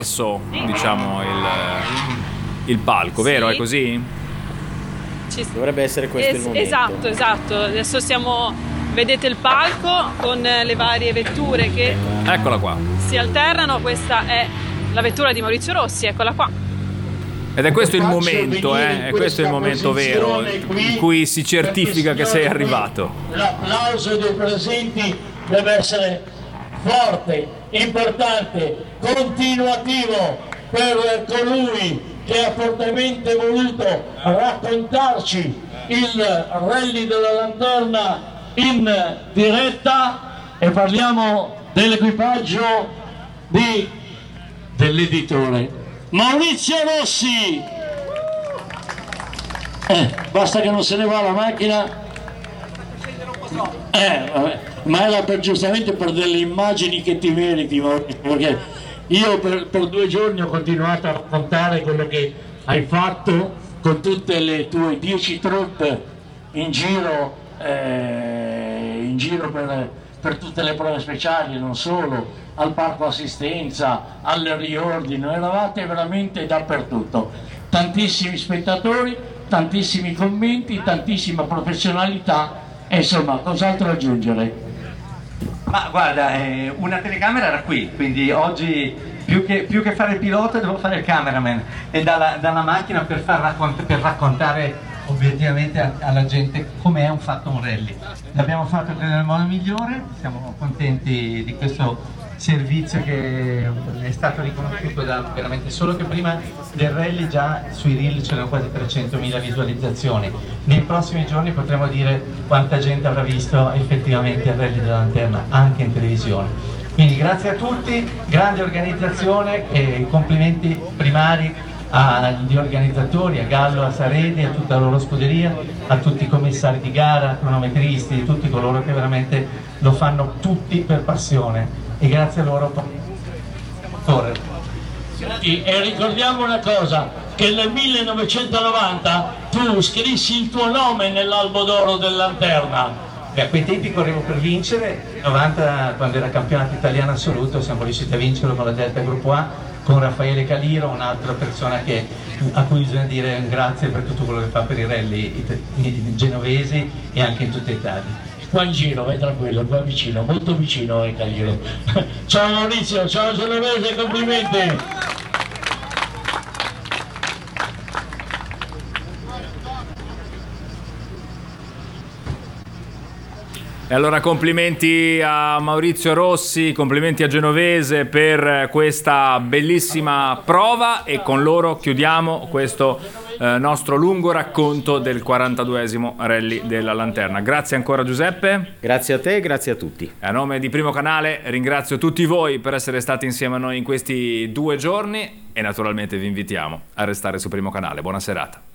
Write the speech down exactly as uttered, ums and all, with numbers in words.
diciamo il, il palco, vero? Sì. È così? Ci... Dovrebbe essere questo es- il momento. Esatto, esatto. Adesso siamo, vedete il palco con le varie vetture che Eccola qua. si alternano. Questa è la vettura di Maurizio Rossi, eccola qua. Ed è questo il momento, eh? È questo il momento vero in cui si certifica che sei arrivato. L'applauso dei presenti deve essere forte, importante, continuativo per colui che ha fortemente voluto raccontarci il Rally della Lanterna in diretta, e parliamo dell'equipaggio di, dell'editore Maurizio Rossi. Eh, basta che non se ne va la macchina. Eh, vabbè. Ma era per, giustamente per delle immagini che ti meriti, Maurizio, perché io per, per due giorni ho continuato a raccontare quello che hai fatto con tutte le tue dieci truppe in giro, eh, in giro per, per tutte le prove speciali, non solo, al parco assistenza, al riordino, eravate veramente dappertutto. Tantissimi spettatori, tantissimi commenti, tantissima professionalità, e insomma, cos'altro aggiungere? Ma guarda, eh, una telecamera era qui, quindi oggi più che, più che fare il pilota devo fare il cameraman, e dalla, dalla macchina per, far raccont- per raccontare obiettivamente a- alla gente com'è un fatto un rally. L'abbiamo fatto nel modo migliore, siamo contenti di questo servizio che è stato riconosciuto da veramente, solo che prima del rally già sui reel c'erano quasi trecentomila visualizzazioni. Nei prossimi giorni potremo dire quanta gente avrà visto effettivamente il rally della Lanterna anche in televisione. Quindi grazie a tutti, grande organizzazione, e complimenti primari agli organizzatori, a Gallo, a Saredi, a tutta la loro scuderia, a tutti i commissari di gara, cronometristi, tutti coloro che veramente lo fanno tutti per passione, e grazie a loro correre. E ricordiamo una cosa, che nel millenovecentonovanta tu scrissi il tuo nome nell'albo d'oro del Lanterna. Beh, a quei tempi correvo per vincere, nel novanta, quando era campionato italiano assoluto, siamo riusciti a vincerlo con la Delta Gruppo A, con Raffaele Caliro, un'altra persona che, a cui bisogna dire un grazie per tutto quello che fa per i rally genovesi e anche in tutta Italia. Qua in giro, vai tranquillo, qua vicino, molto vicino è Caliro. Ciao Maurizio, ciao Genovese, complimenti! E allora complimenti a Maurizio Rossi, complimenti a Genovese per questa bellissima prova, e con loro chiudiamo questo eh, nostro lungo racconto del quarantaduesimo Rally della Lanterna. Grazie ancora Giuseppe. Grazie a te e grazie a tutti. E a nome di Primo Canale ringrazio tutti voi per essere stati insieme a noi in questi due giorni, e naturalmente vi invitiamo a restare su Primo Canale. Buona serata.